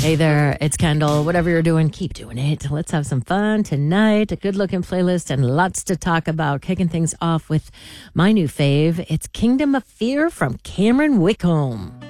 Hey there, it's Kendall. Whatever you're doing, keep doing it. Let's have some fun tonight. A good-looking playlist and lots to talk about. Kicking things off with my new fave. It's Kingdom of Fear from Cameron Wickham.